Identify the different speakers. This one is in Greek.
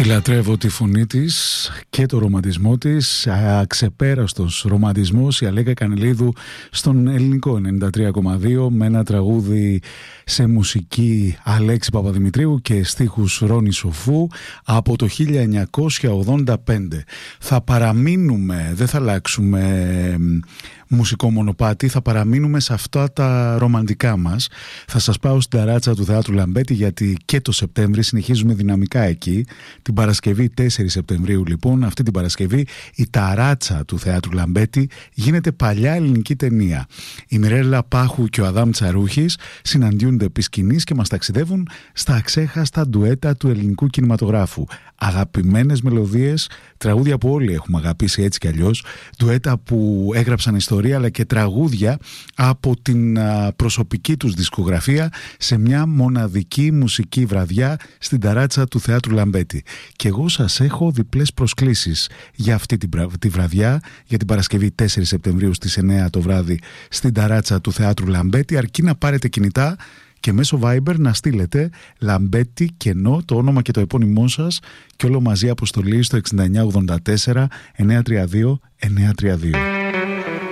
Speaker 1: Τη λατρεύω τη φωνή της και το ρομαντισμό της, αξεπέραστος ρομαντισμός, η Αλέκα Κανελίδου στον ελληνικό 93,2 με ένα τραγούδι σε μουσική Αλέξη Παπαδημητρίου και στίχους Ρόνη Σοφού από το 1985. Θα παραμείνουμε, δεν θα αλλάξουμε μουσικό μονοπάτι, θα παραμείνουμε σε αυτά τα ρομαντικά μας. Θα σας πάω στην ταράτσα του Θεάτρου Λαμπέτη, γιατί και το Σεπτέμβρη συνεχίζουμε δυναμικά εκεί. Την Παρασκευή 4 Σεπτεμβρίου λοιπόν, αυτή την Παρασκευή, η ταράτσα του Θεάτρου Λαμπέτη γίνεται παλιά ελληνική ταινία. Η Μιρέλα Πάχου και ο Αδάμ Τσαρούχης συναντιούνται επί σκηνής και μας ταξιδεύουν στα αξέχαστα ντουέτα του ελληνικού κινηματογράφου. Αγαπημένες μελωδίες, τραγούδια που όλοι έχουμε αγαπήσει έτσι κι αλλιώς, ντουέτα που έγραψαν ιστορία, αλλά και τραγούδια από την προσωπική τους δισκογραφία σε μια μοναδική μουσική βραδιά στην ταράτσα του Θεάτρου Λαμπέτη. Και εγώ σας έχω διπλές προσκλήσεις για αυτή τη βραδιά, για την Παρασκευή 4 Σεπτεμβρίου στις 9 το βράδυ στην ταράτσα του Θεάτρου Λαμπέτη, αρκεί να πάρετε κινητά και μέσω Viber να στείλετε Λαμπέτη κενό, το όνομα και το επώνυμό σας, και όλο μαζί αποστολή στο 6984 932 932.